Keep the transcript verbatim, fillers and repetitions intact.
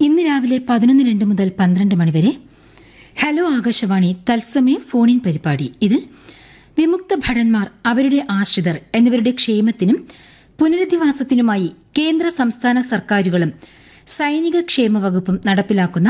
ഇന്ന് രാവിലെ പതിനൊന്ന് രണ്ട് മുതൽ പന്ത്രണ്ട് മണിവരെ ഹലോ ആകാശവാണി തത്സമയ ഫോണിൻ പരിപാടി. ഇതിൽ വിമുക്ത ഭടന്മാർ, അവരുടെ ആശ്രിതർ എന്നിവരുടെ ക്ഷേമത്തിനും പുനരധിവാസത്തിനുമായി കേന്ദ്ര സംസ്ഥാന സർക്കാരുകളും സൈനിക ക്ഷേമ വകുപ്പും നടപ്പിലാക്കുന്ന